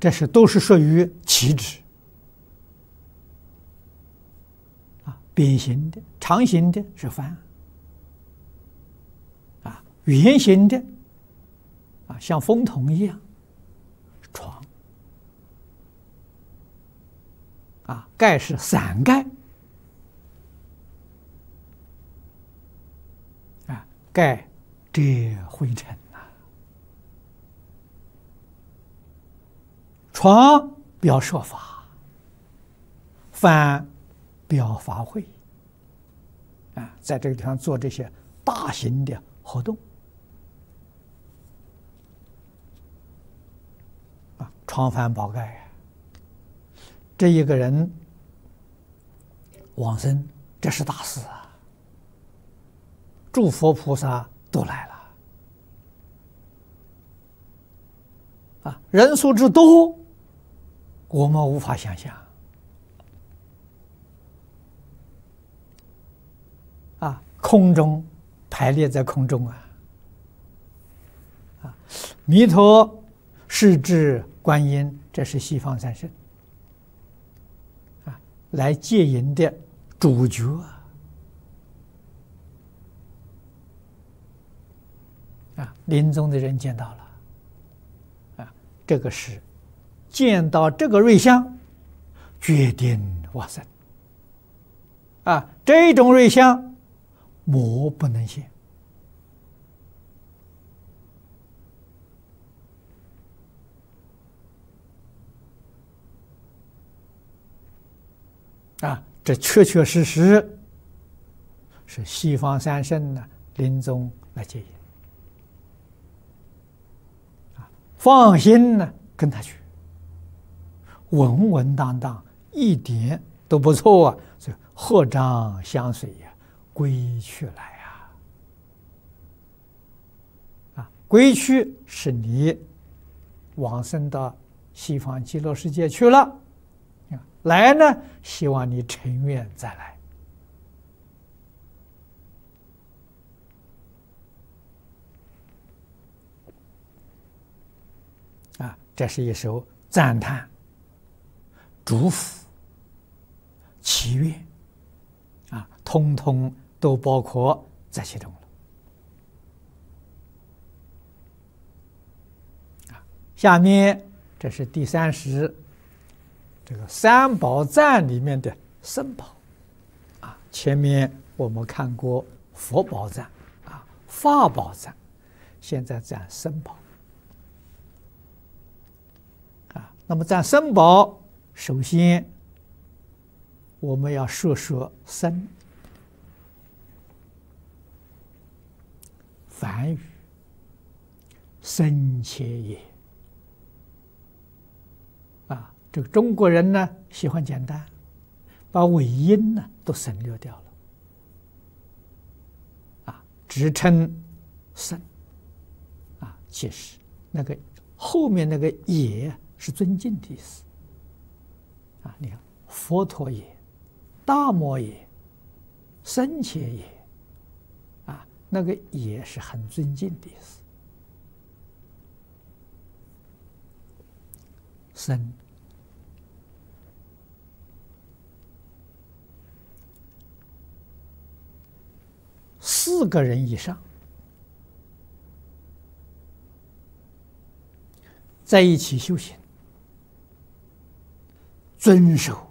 这是都是属于气质啊，扁形的、长形的是帆啊，圆形的啊，像风筒一样是床啊，盖是伞盖啊，盖遮灰尘呐，床表说法，帆表法会啊，在这个地方做这些大型的活动啊，床帆宝盖啊，这一个人往生，这是大事啊！诸佛菩萨都来了啊，人数之多，我们无法想象啊！空中排列在空中啊，弥陀是指观音，这是西方三圣啊，来接引的主角啊，临终的人见到了啊，这个是见到这个瑞相，决定往生啊，这种瑞相魔不能现啊，这确确实实是西方三圣呢临终来接引啊，放心呢跟他去，稳稳当当，一点都不错啊，所以合掌相随呀，归去来啊，归去是你往生到西方极乐世界去了。来呢，希望你成愿再来啊！这是一首赞叹、祝福、祈愿啊，通通都包括在其中了啊。下面这是第30。这个三宝赞里面的僧宝啊，前面我们看过佛宝赞啊、法宝赞，现在赞僧宝啊。那么赞僧宝，首先我们要说说僧，梵语僧伽也。这个中国人呢喜欢简单，把尾音呢都省略掉了，啊，只称僧，啊，其实那个后面那个也是尊敬的意思，啊，你看佛陀也、大摩也、僧伽也，啊，那个也是很尊敬的意思，僧。4个人以上在一起修行，遵守